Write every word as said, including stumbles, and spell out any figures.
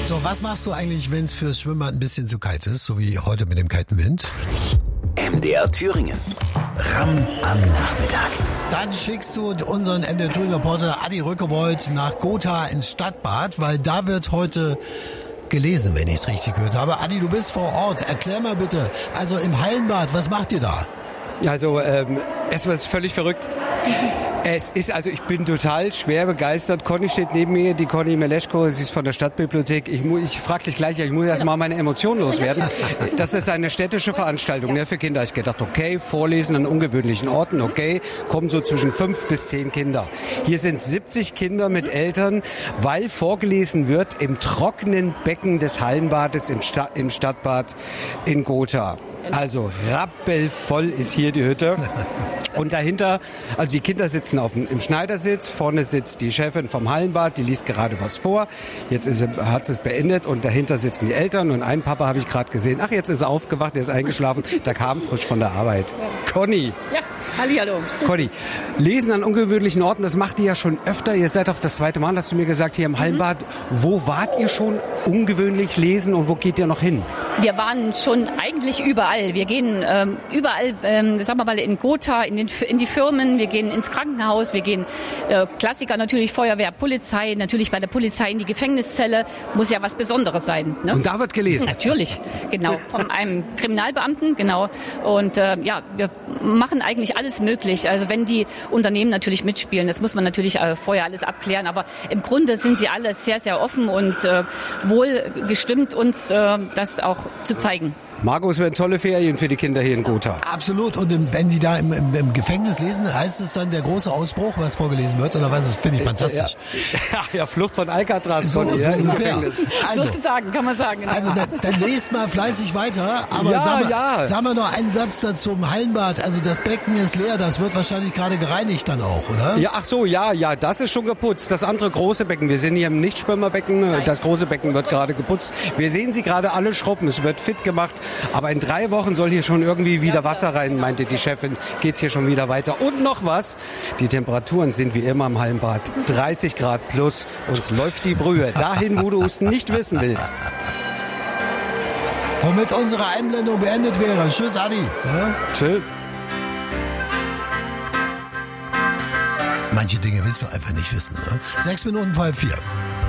So, was machst du eigentlich, wenn es fürs Schwimmbad ein bisschen zu kalt ist, so wie heute mit dem kalten Wind? M D R Thüringen. Ram am Nachmittag. Dann schickst du unseren M D R Thüringen Reporter Adi Rückebold nach Gotha ins Stadtbad, weil da wird heute gelesen, wenn ich es richtig gehört habe. Adi, du bist vor Ort. Erklär mal bitte, also im Hallenbad, was macht ihr da? Also, ähm, es ist völlig verrückt. Es ist, also ich bin total schwer begeistert. Conny steht neben mir, die Conny Meleschko, sie ist von der Stadtbibliothek. Ich, mu- ich frage dich gleich, ich muss erst mal meine Emotionen loswerden. Das ist eine städtische Veranstaltung, ne, für Kinder. Ich gedacht, okay, Vorlesen an ungewöhnlichen Orten, okay, kommen so zwischen fünf bis zehn Kinder. Hier sind siebzig Kinder mit Eltern, weil vorgelesen wird im trockenen Becken des Hallenbades im, Sta- im Stadtbad in Gotha. Also rappelvoll ist hier die Hütte. Und dahinter, also die Kinder sitzen auf dem, im Schneidersitz, vorne sitzt die Chefin vom Hallenbad, die liest gerade was vor. Jetzt ist sie, hat sie es beendet und dahinter sitzen die Eltern und einen Papa habe ich gerade gesehen. Ach, jetzt ist er aufgewacht, der ist eingeschlafen, der kam frisch von der Arbeit. Conny. Ja, hallihallo. Conny, Lesen an ungewöhnlichen Orten, das macht ihr ja schon öfter. Ihr seid auch das zweite Mal, hast du mir gesagt, hier im Hallenbad. Wo wart ihr schon ungewöhnlich lesen und wo geht ihr noch hin? Wir waren schon eigentlich überall. Wir gehen ähm, überall, ähm, sagen wir mal, in Gotha, in, den, in die Firmen, wir gehen ins Krankenhaus, wir gehen, äh, Klassiker natürlich, Feuerwehr, Polizei, natürlich bei der Polizei in die Gefängniszelle. Muss ja was Besonderes sein. Ne? Und da wird gelesen? Natürlich, genau. Von einem Kriminalbeamten, genau. Und äh, ja, wir machen eigentlich alles möglich. Also wenn die Unternehmen natürlich mitspielen, das muss man natürlich äh, vorher alles abklären. Aber im Grunde sind sie alle sehr, sehr offen und äh, wohl gestimmt, uns äh, das auch zu zeigen. Marco, es werden tolle Ferien für die Kinder hier in Gotha. Absolut. Und im, wenn die da im, im, im Gefängnis lesen, heißt es dann der große Ausbruch, was vorgelesen wird? Oder was? Das finde ich fantastisch. Ja, ja, Flucht von Alcatraz. So, Conny, so ja, im ungefähr. Gefängnis. Also, Sozusagen, kann man sagen. Genau. also dann, dann lest mal fleißig weiter. Aber Ja, sag, mal, ja. sag mal noch einen Satz dazu zum Hallenbad. Also das Becken ist leer, das wird wahrscheinlich gerade gereinigt dann auch, oder? Ja, ach so, ja, ja, das ist schon geputzt. Das andere große Becken, wir sind hier im Nichtschwimmerbecken, das große Becken wird gerade geputzt. Wir sehen sie gerade alle schrubben, es wird fit gemacht. Aber in drei Wochen soll hier schon irgendwie wieder Wasser rein, meinte die Chefin. Geht's hier schon wieder weiter. Und noch was, die Temperaturen sind wie immer im Hallenbad dreißig Grad plus. Uns läuft die Brühe dahin, wo du es nicht wissen willst. Womit unsere Einblendung beendet wäre. Tschüss, Adi. Ja? Tschüss. Manche Dinge willst du einfach nicht wissen. Ne? Sechs Minuten vor halb vier.